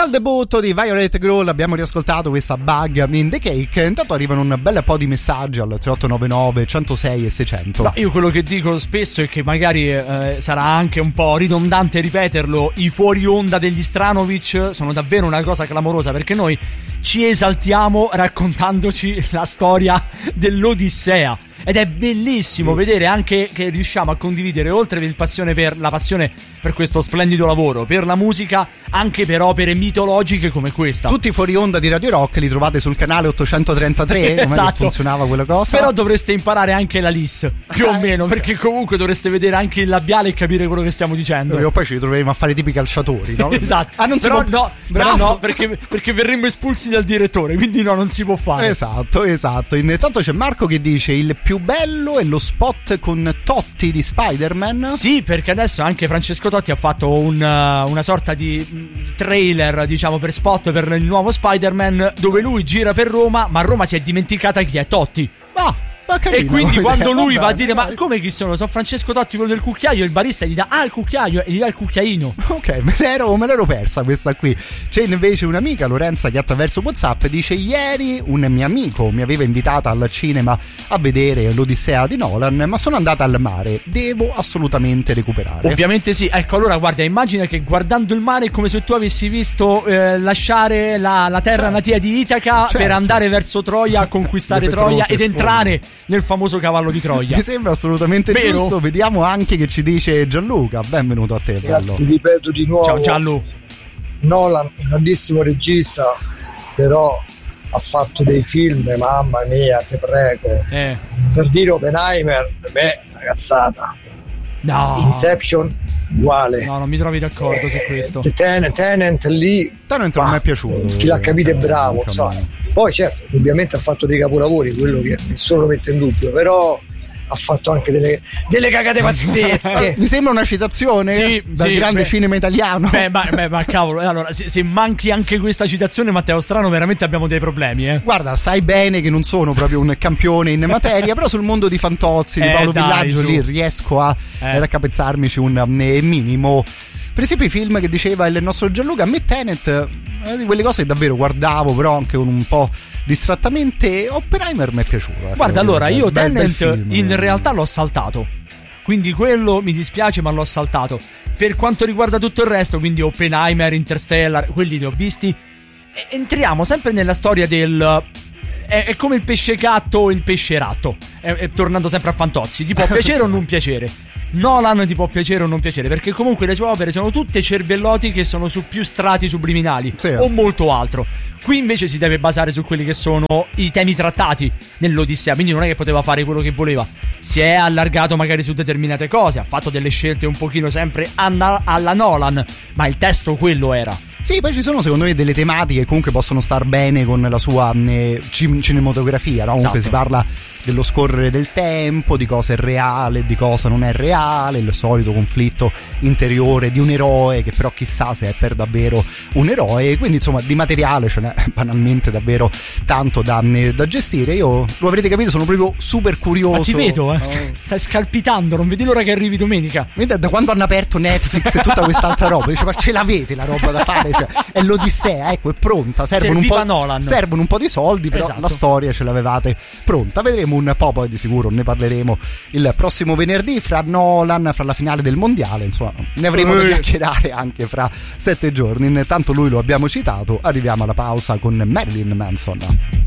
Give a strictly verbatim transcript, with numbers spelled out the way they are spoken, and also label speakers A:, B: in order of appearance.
A: Dal debutto di Violet Grohl abbiamo riascoltato questa Bug in the Cake. Intanto arrivano un bel po' di messaggi al tre otto nove nove centosei e seicento.
B: No, io quello che dico spesso è che magari eh, sarà anche un po' ridondante ripeterlo, i fuori onda degli Stranovic sono davvero una cosa clamorosa, perché noi ci esaltiamo raccontandoci la storia dell'Odissea. Ed è bellissimo sì. vedere anche che riusciamo a condividere, oltre il passione per la passione per questo splendido lavoro, per la musica, anche per opere mitologiche come questa.
A: Tutti i fuori onda di Radio Rock li trovate sul canale ottocentotrentatré.
B: Esatto.
A: Come funzionava quella cosa?
B: Però dovreste imparare anche la L I S, più o meno, perché comunque dovreste vedere anche il labiale e capire quello che stiamo dicendo.
A: E poi ci troveremo a fare tipi calciatori, no?
B: Esatto.
A: Ah, non si
B: però,
A: può...
B: no, però no, perché, perché verremmo espulsi dal direttore, quindi no, non si può fare.
A: Esatto, esatto. Intanto c'è Marco che dice: il più bello è lo spot con Totti di Spider-Man.
B: Sì, perché adesso anche Francesco Totti ha fatto un, uh, una sorta di trailer, diciamo, per spot per il nuovo Spider-Man, dove lui gira per Roma, ma Roma si è dimenticata chi è Totti.
A: Ah, carino,
B: e quindi quando lui
A: vabbè,
B: va a dire
A: dai.
B: ma come chi sono? Sono Francesco Totti, quello del cucchiaio, il barista gli dà ah il cucchiaio e gli dà il cucchiaino.
A: Ok, me l'ero, me l'ero persa questa qui. C'è invece un'amica, Lorenza, che attraverso WhatsApp dice: ieri un mio amico mi aveva invitata al cinema a vedere l'Odissea di Nolan, ma sono andata al mare, devo assolutamente recuperare.
B: Ovviamente sì. Ecco, allora guarda, immagina che guardando il mare è come se tu avessi visto eh, lasciare la, la terra certo. natia di Itaca certo. per andare verso Troia a conquistare Troia ed entrare nel famoso cavallo di Troia.
A: Mi sembra assolutamente
B: Vero?
A: giusto. Vediamo anche che ci dice Gianluca. Benvenuto a te,
C: ragazzi,
A: bello.
C: ripeto di nuovo,
B: ciao Gianlu.
C: Nolan, un grandissimo regista, però ha fatto dei film, mamma mia, te prego.
B: Eh.
C: Per dire Oppenheimer, per me è una cazzata.
B: No.
C: Inception uguale.
B: No, non mi trovi d'accordo
C: eh,
B: su questo.
C: Tenant, Tenant lì.
A: Tenant non mi è piaciuto.
C: Chi l'ha capito è bravo. So. Poi certo, ovviamente ha fatto dei capolavori, quello che nessuno lo mette in dubbio, però ha fatto anche delle, delle cagate pazzesche.
A: Mi sembra una citazione
B: sì,
A: dal
B: sì,
A: grande
B: beh,
A: cinema italiano.
B: Beh, ma, beh, ma cavolo, allora se, se manchi anche questa citazione, Matteo Strano, veramente abbiamo dei problemi, eh.
A: Guarda, sai bene che non sono proprio un campione in materia, però sul mondo di Fantozzi, di
B: eh,
A: Paolo
B: dai,
A: Villaggio,
B: su.
A: lì riesco a
B: eh.
A: raccapezzarmici un eh, minimo. Per esempio i film che diceva il nostro Gianluca, a me Tenet, eh, di quelle cose che davvero guardavo, però anche un po' distrattamente. Oppenheimer mi è piaciuto. Eh,
B: Guarda, allora io
A: bel,
B: Tenet
A: bel film,
B: in
A: eh.
B: realtà l'ho saltato, quindi quello mi dispiace, ma l'ho saltato. Per quanto riguarda tutto il resto, quindi Oppenheimer, Interstellar, quelli li ho visti. E entriamo sempre nella storia del... È, è come il pesce gatto o il pesce ratto, è, è, tornando sempre a Fantozzi, ti può piacere o non piacere. Nolan ti può piacere o non piacere, perché comunque le sue opere sono tutte cervellotti che sono su più strati subliminali, sì, o molto altro. Qui invece si deve basare su quelli che sono i temi trattati nell'Odissea, quindi non è che poteva fare quello che voleva. Si è allargato magari su determinate cose, ha fatto delle scelte un pochino sempre alla Nolan, ma il testo quello era.
A: Sì, poi ci sono secondo me delle tematiche che comunque possono star bene con la sua eh, cinematografia, no? Comunque
B: esatto.
A: Si parla dello scorrere del tempo, di cosa è reale, di cosa non è reale, il solito conflitto interiore di un eroe che però chissà se è per davvero un eroe, quindi insomma di materiale ce n'è banalmente davvero tanto da, da gestire. Io, lo avrete capito, sono proprio super curioso.
B: Ma ti vedo, eh.
A: Oh.
B: Stai scalpitando, non vedi l'ora che arrivi domenica.
A: Da quando hanno aperto Netflix e tutta quest'altra roba, dice, ma ce l'avete la roba da fare? Cioè, è l'Odissea, ecco, è pronta. Servono un, po',
B: Nolan.
A: servono un po' di soldi, però
B: esatto.
A: La storia ce l'avevate pronta. Vedremo un po', poi di sicuro ne parleremo il prossimo venerdì fra Nolan, fra la finale del mondiale. Insomma, ne avremo da chiacchierare anche fra sette giorni. Intanto lui lo abbiamo citato. Arriviamo alla pausa con Marilyn Manson.